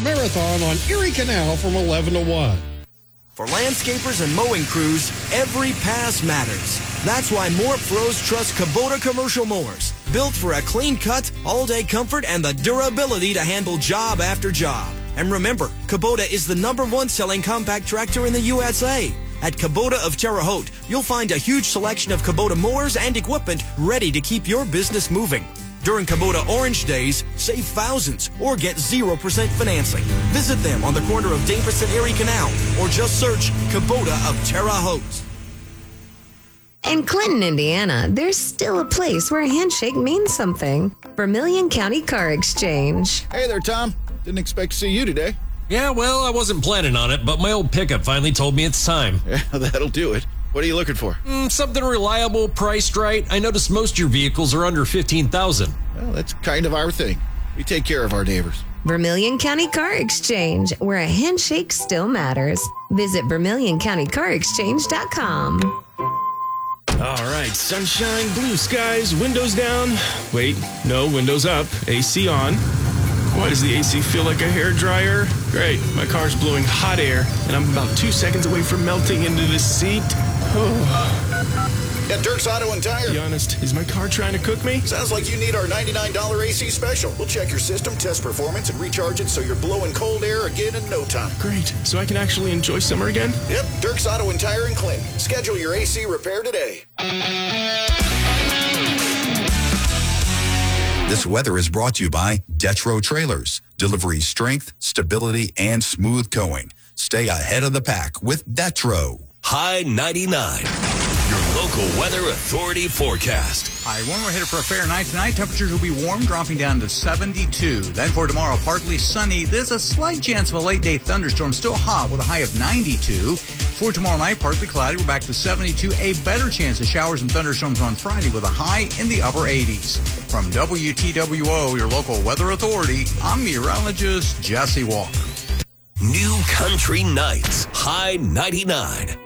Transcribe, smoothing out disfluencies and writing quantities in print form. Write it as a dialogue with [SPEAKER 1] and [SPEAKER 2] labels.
[SPEAKER 1] Marathon on Erie Canal from 11 to 1.
[SPEAKER 2] For landscapers and mowing crews, every pass matters. That's why Moore Pros trust Kubota commercial mowers. Built for a clean cut, all-day comfort, and the durability to handle job after job. And remember, Kubota is the #1 selling compact tractor in the USA. At Kubota of Terre Haute, you'll find a huge selection of Kubota mowers and equipment ready to keep your business moving. During Kubota Orange Days, save thousands or get 0% financing. Visit them on the corner of Davis and Erie Canal or just search Kubota of Terre Haute.
[SPEAKER 3] In Clinton, Indiana, there's still a place where a handshake means something. Vermilion County Car Exchange.
[SPEAKER 4] Hey there, Tom. Didn't expect to see you today.
[SPEAKER 5] Yeah, well, I wasn't planning on it, but my old pickup finally told me it's time.
[SPEAKER 4] Yeah, that'll do it. What are you looking for?
[SPEAKER 5] Something reliable, priced right. I noticed most of your vehicles are under $15,000.
[SPEAKER 4] Well, that's kind of our thing. We take care of our neighbors.
[SPEAKER 3] Vermilion County Car Exchange, where a handshake still matters. Visit VermilionCountyCarExchange.com.
[SPEAKER 6] All right, sunshine, blue skies, windows down. Wait, no, windows up, AC on. Why does the AC feel like a hairdryer? Great, my car's blowing hot air, and I'm about 2 seconds away from melting into this seat.
[SPEAKER 4] At Dirk's Auto and Tire.
[SPEAKER 6] Be honest, is my car trying to cook me?
[SPEAKER 4] Sounds like you need our $99 AC special. We'll check your system, test performance, and recharge it so you're blowing cold air again in no time.
[SPEAKER 6] Great, so I can actually enjoy summer again?
[SPEAKER 4] Yep, Dirk's Auto and Tire in Clinton. Schedule your AC repair today.
[SPEAKER 7] This weather is brought to you by Detro Trailers. Delivery strength, stability, and smooth going. Stay ahead of the pack with Detro.
[SPEAKER 8] High 99. Your local weather authority forecast.
[SPEAKER 9] Hi, one more headed for a fair night tonight. Temperatures will be warm, dropping down to 72. Then for tomorrow, partly sunny. There's a slight chance of a late-day thunderstorm, still hot with a high of 92. For tomorrow night, partly cloudy. We're back to 72. A better chance of showers and thunderstorms on Friday with a high in the upper 80s. From WTWO, your local weather authority, I'm meteorologist Jesse Walker.
[SPEAKER 8] New Country Nights. High 99.